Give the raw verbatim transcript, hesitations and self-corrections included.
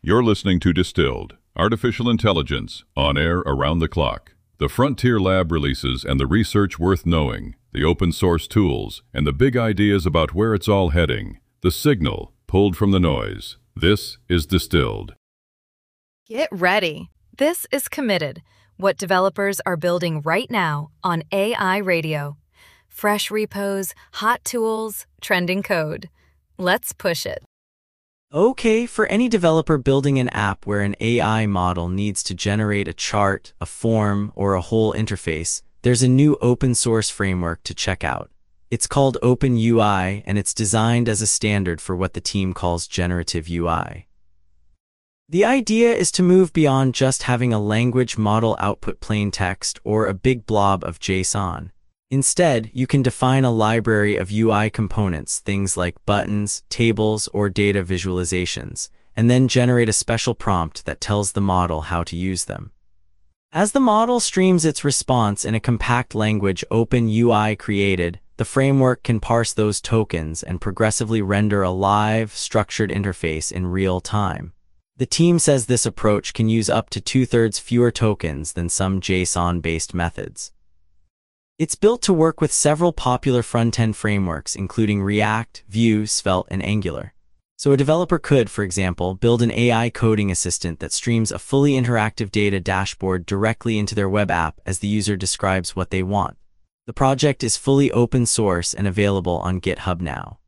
You're listening to Distilled, Artificial Intelligence, on air around the clock. The Frontier Lab releases and the research worth knowing, the open source tools, and the big ideas about where it's all heading. The signal pulled from the noise. This is Distilled. Get ready. This is Committed, what developers are building right now on A I Radio. Fresh repos, hot tools, trending code. Let's push it. Okay, for any developer building an app where an A I model needs to generate a chart, a form, or a whole interface, there's a new open source framework to check out. It's called OpenUI, and it's designed as a standard for what the team calls generative U I. The idea is to move beyond just having a language model output plain text or a big blob of JSON. Instead, you can define a library of U I components, things like buttons, tables, or data visualizations, and then generate a special prompt that tells the model how to use them. As the model streams its response in a compact language OpenUI created, the framework can parse those tokens and progressively render a live, structured interface in real time. The team says this approach can use up to two-thirds fewer tokens than some JSON-based methods. It's built to work with several popular front-end frameworks, including React, Vue, Svelte, and Angular. So a developer could, for example, build an A I coding assistant that streams a fully interactive data dashboard directly into their web app as the user describes what they want. The project is fully open source and available on GitHub now.